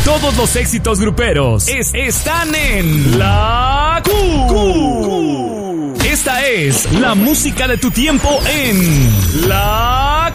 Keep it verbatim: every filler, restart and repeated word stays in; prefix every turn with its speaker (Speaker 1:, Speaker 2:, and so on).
Speaker 1: Todos los éxitos gruperos es, están en La Q. Q. Esta es la música de tu tiempo en La